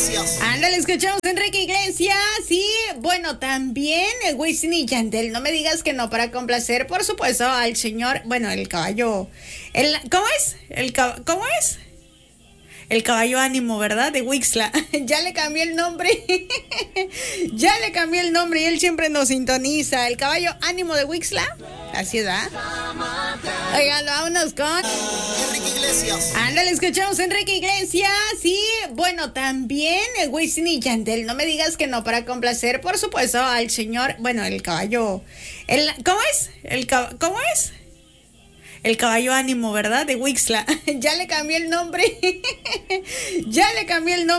Ándale, escuchamos a Enrique Iglesias. Y bueno, también Wisin y Yandel. No me digas que no, para complacer, por supuesto, al señor. Bueno, el caballo. ¿Cómo es? ¿Cómo es? El caballo ánimo, ¿verdad? De Wixla. Ya le cambié el nombre. Ya le cambié el nombre y él siempre nos sintoniza. El caballo ánimo de Wixla. Así es, ¿verdad? Oigan, vámonos con Enrique Iglesias. Ándale, escuchamos a Enrique Iglesias. Y bueno, también Wisin y Yandel. No me digas que no, para complacer, por supuesto, al señor. Bueno, el caballo. ¿Cómo es? ¿Cómo es? El caballo ánimo, ¿verdad? De Wixla. Ya le cambié el nombre. Ya le cambié el nombre.